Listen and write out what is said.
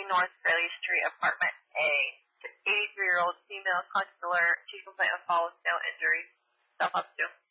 North Fairley Street, Apartment A. 83-year-old female consular. She complained of fall with no injuries. Self-up to.